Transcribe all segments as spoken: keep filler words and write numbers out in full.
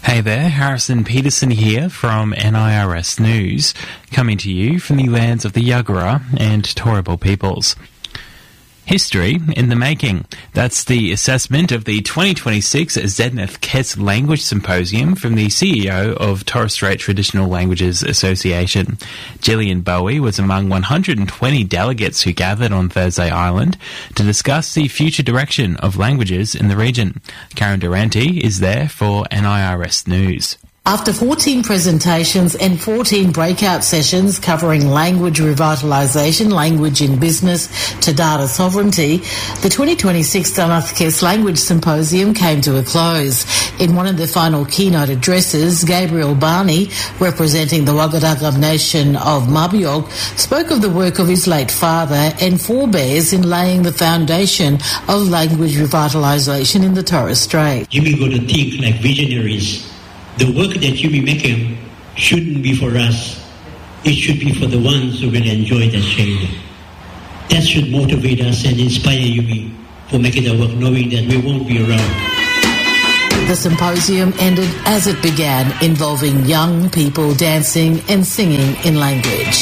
Hey there, Harrison Peterson here from N I R S News, coming to you from the lands of the Yagara and Turrbal peoples. History in the making. That's the assessment of the twenty twenty-six Zednath Kes Language Symposium from the C E O of Torres Strait Traditional Languages Association. Gillian Bowie was among one hundred twenty delegates who gathered on Thursday Island to discuss the future direction of languages in the region. Karen Durante is there for N I R S News. After fourteen presentations and fourteen breakout sessions covering language revitalisation, language in business to data sovereignty, the twenty twenty-six Zednath Kes Language Symposium came to a close. In one of the final keynote addresses, Gabriel Barney, representing the Wagadagab nation of Mabiog, spoke of the work of his late father and forebears in laying the foundation of language revitalisation in the Torres Strait. You will go to think like visionaries. The work that you be making shouldn't be for us. It should be for the ones who will enjoy that change. That should motivate us and inspire you for making our work, knowing that we won't be around. The symposium ended as it began, involving young people dancing and singing in language.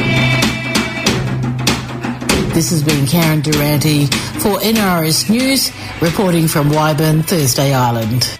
This has been Karen Durante for N R S News, reporting from Wyburn, Thursday Island.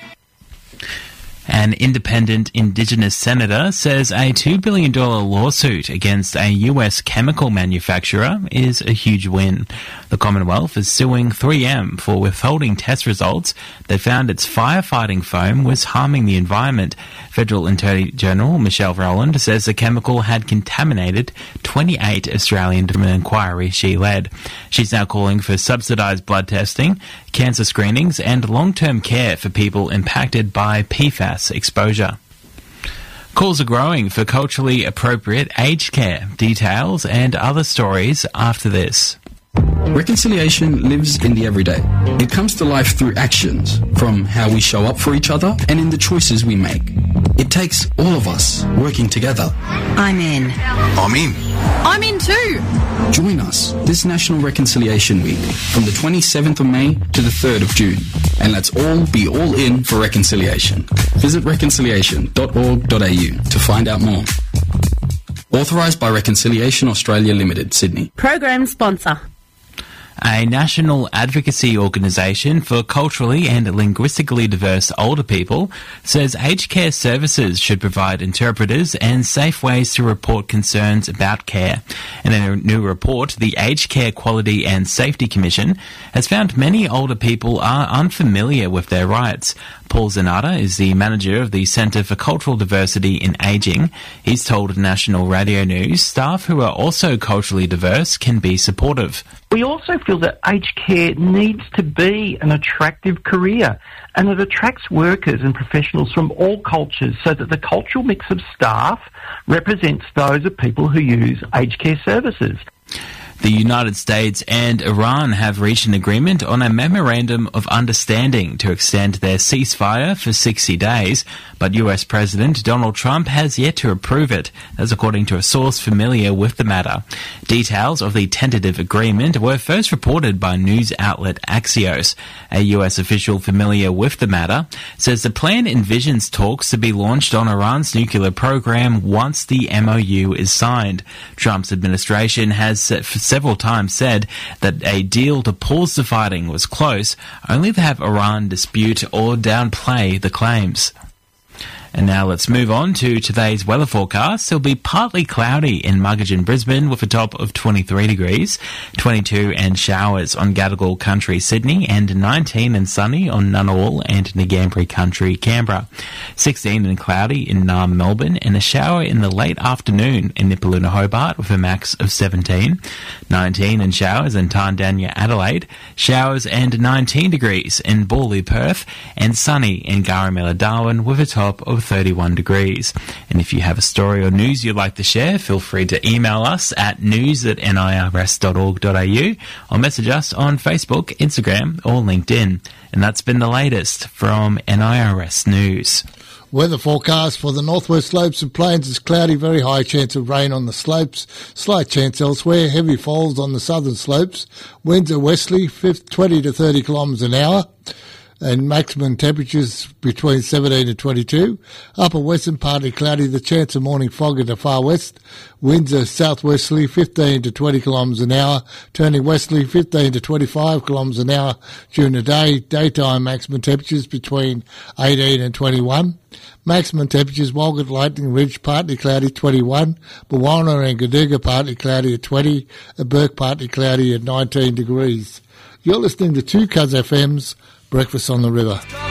An independent Indigenous senator says a two billion dollars lawsuit against a U S chemical manufacturer is a huge win. The Commonwealth is suing three M for withholding test results that found its firefighting foam was harming the environment. Federal Attorney General Michelle Rowland says the chemical had contaminated twenty-eight Australians in an inquiry she led. She's now calling for subsidised blood testing, cancer screenings and long-term care for people impacted by P FAS exposure. Calls are growing for culturally appropriate aged care. Details and other stories after this. Reconciliation lives in the everyday. It comes to life through actions, from how we show up for each other and in the choices we make. It takes all of us working together. I'm in. I'm in. I'm in too. Join us this National Reconciliation Week from the twenty-seventh of May to the third of June. And let's all be all in for reconciliation. Visit reconciliation dot org dot a u to find out more. Authorised by Reconciliation Australia Limited, Sydney. Program sponsor. A national advocacy organisation for culturally and linguistically diverse older people says aged care services should provide interpreters and safe ways to report concerns about care. In a new report, the Aged Care Quality and Safety Commission has found many older people are unfamiliar with their rights. Paul Zanata is the manager of the Centre for Cultural Diversity in Ageing. He's told National Radio News staff who are also culturally diverse can be supportive. We also feel that aged care needs to be an attractive career, and it attracts workers and professionals from all cultures so that the cultural mix of staff represents those of people who use aged care services. The United States and Iran have reached an agreement on a memorandum of understanding to extend their ceasefire for sixty days, but U S President Donald Trump has yet to approve it, as according to a source familiar with the matter. Details of the tentative agreement were first reported by news outlet Axios. A U S official familiar with the matter says the plan envisions talks to be launched on Iran's nuclear program once the M O U is signed. Trump's administration has several times said that a deal to pause the fighting was close, only to have Iran dispute or downplay the claims. And now let's move on to today's weather forecast. It'll be partly cloudy in Muggeridge and Brisbane with a top of twenty-three degrees, twenty-two and showers on Gadigal Country, Sydney, and nineteen and sunny on Ngunnawal and Ngambri Country, Canberra. sixteen and cloudy in Naarm, Melbourne, and a shower in the late afternoon in Nipaluna, Hobart with a max of seventeen. nineteen and showers in Tandanya, Adelaide, showers and nineteen degrees in Borley, Perth, and sunny in Garamela, Darwin with a top of thirty-one degrees. And if you have a story or news you'd like to share, feel free to email us at news at n i r s dot org dot a u or message us on Facebook, Instagram or LinkedIn. And that's been the latest from N I R S News. Weather forecast for the northwest slopes and plains is cloudy, very high chance of rain on the slopes, slight chance elsewhere, heavy falls on the southern slopes. Winds are westerly, twenty to thirty kilometres an hour. and maximum temperatures between seventeen and twenty-two. Upper Western partly cloudy, the chance of morning fog in the far west. Winds are southwesterly, fifteen to twenty kilometres an hour, turning westerly, fifteen to twenty-five kilometres an hour during the day. Daytime maximum temperatures between eighteen and twenty-one. Maximum temperatures, Walgett, Lightning Ridge, partly cloudy, twenty-one. Bawana and Gadiga, partly cloudy at twenty. And Burke, partly cloudy at nineteen degrees. You're listening to two Cuz F M's Breakfast on the River.